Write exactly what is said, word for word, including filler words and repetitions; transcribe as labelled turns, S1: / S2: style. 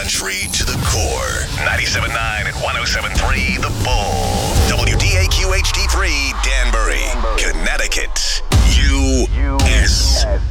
S1: Country to the core. ninety-seven point nine and one oh seven point three The Bull.